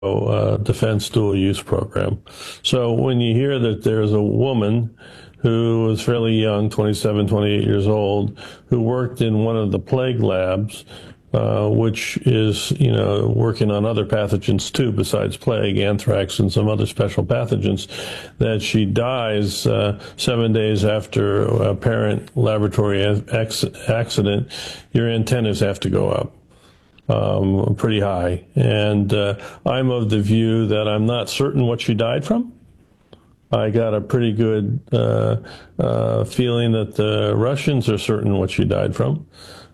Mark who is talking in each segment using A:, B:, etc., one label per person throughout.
A: defense dual use program. So when you hear that there's a woman who was fairly young, 27, 28 years old, who worked in one of the plague labs, which is, working on other pathogens too, besides plague, anthrax, and some other special pathogens, that she dies 7 days after a apparent laboratory accident, your antennas have to go up. Pretty high. And I'm of the view that I'm not certain what she died from. I got a pretty good feeling that the Russians are certain what she died from.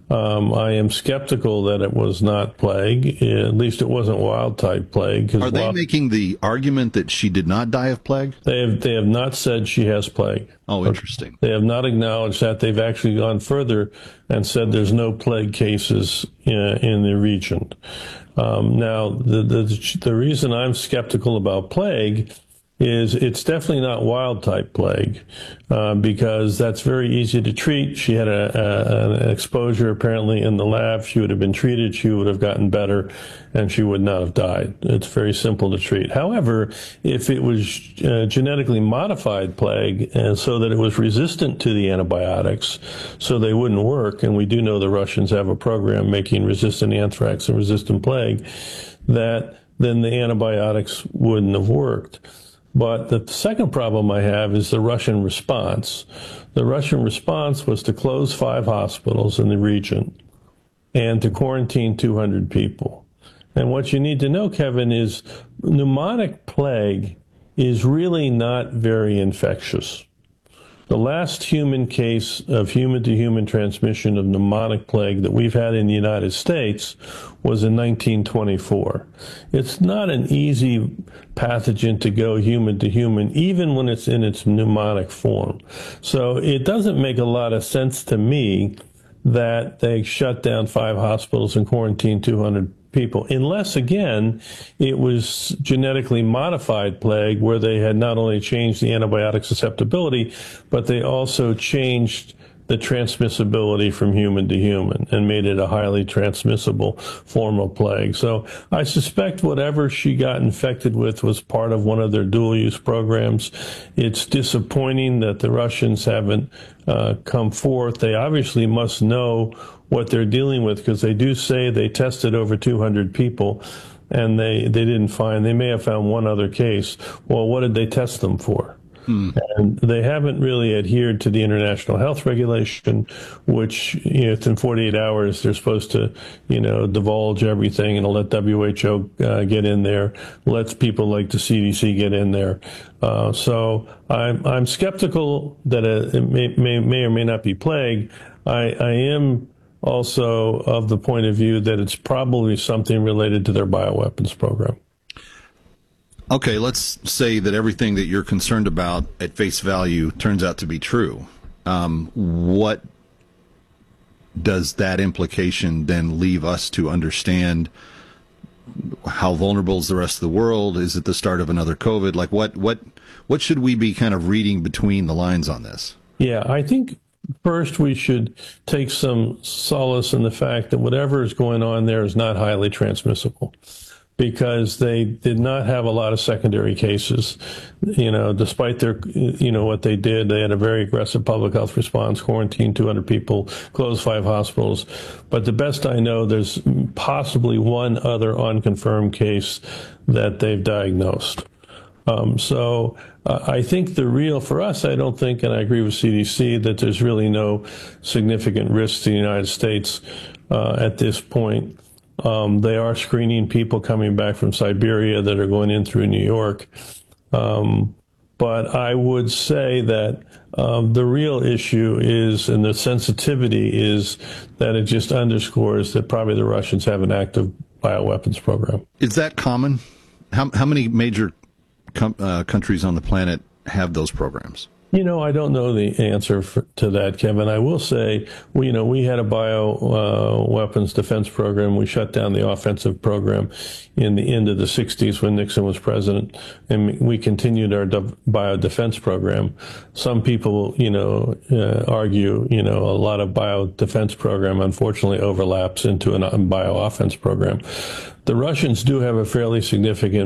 A: I am skeptical that it was not plague. At least it wasn't wild-type plague.
B: Are they making the argument that she did not die of plague?
A: They have not said she has plague.
B: Oh, interesting.
A: They have not acknowledged that. They've actually gone further and said there's no plague cases in the region. Now, the reason I'm skeptical about plague is it's definitely not wild-type plague because that's very easy to treat. She had an exposure apparently in the lab. She would have been treated. She would have gotten better, and she would not have died. It's very simple to treat. However, if it was genetically modified plague so that it was resistant to the antibiotics, so they wouldn't work, and we do know the Russians have a program making resistant anthrax and resistant plague, that then the antibiotics wouldn't have worked. But the second problem I have is the Russian response. The Russian response was to close 5 hospitals in the region and to quarantine 200 people. And what you need to know, Kevin, is pneumonic plague is really not very infectious. The last human case of human-to-human transmission of pneumonic plague that we've had in the United States was in 1924. It's not an easy pathogen to go human-to-human, even when it's in its pneumonic form. So it doesn't make a lot of sense to me that they shut down 5 hospitals and quarantined 200 people, unless, again, it was genetically modified plague where they had not only changed the antibiotic susceptibility, but they also changed the transmissibility from human to human and made it a highly transmissible form of plague. So I suspect whatever she got infected with was part of one of their dual-use programs. It's disappointing that the Russians haven't come forth. They obviously must know what they're dealing with, because they do say they tested over 200 people and they didn't find, they may have found one other case. Well, what did they test them for? And they haven't really adhered to the international health regulation, which, within 48 hours, they're supposed to, divulge everything and let WHO get in there, lets people like the CDC get in there. So I'm skeptical that it may or may not be plague. I am also of the point of view that it's probably something related to their bioweapons program.
B: Okay, let's say that everything that you're concerned about at face value turns out to be true. What does that implication then leave us to understand? How vulnerable is the rest of the world? Is it the start of another COVID? Like, what should we be kind of reading between the lines on this?
A: Yeah, I think first we should take some solace in the fact that whatever is going on there is not highly transmissible, because they did not have a lot of secondary cases. Despite their, what they did, they had a very aggressive public health response, quarantined 200 people, closed 5 hospitals. But the best I know, there's possibly one other unconfirmed case that they've diagnosed. So I think for us, I don't think, and I agree with CDC, that there's really no significant risk to the United States at this point. They are screening people coming back from Siberia that are going in through New York. But I would say that the real issue is, and the sensitivity is, that it just underscores that probably the Russians have an active bioweapons program.
B: Is that common? How many major countries on the planet have those programs?
A: I don't know the answer to that, Kevin. I will say, we had a bioweapons defense program. We shut down the offensive program in the end of the 60s when Nixon was president, and we continued our biodefense program. Some people, argue, a lot of biodefense program unfortunately overlaps into a bioffense program. the Russians do have a fairly significant